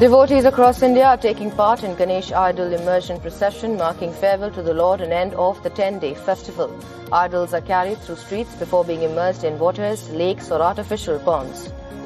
Devotees across India are taking part in Ganesh idol immersion procession, marking farewell to the Lord and end of the 10-day festival. Idols are carried through streets before being immersed in waters, lakes or artificial ponds.